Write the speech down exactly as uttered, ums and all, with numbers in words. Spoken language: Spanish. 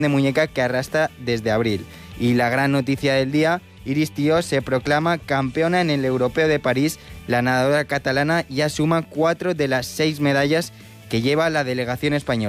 de muñeca que arrastra desde abril. Y la gran noticia del día, Iris Tió se proclama campeona en el Europeo de París. La nadadora catalana ya suma cuatro de las seis medallas que lleva la delegación española.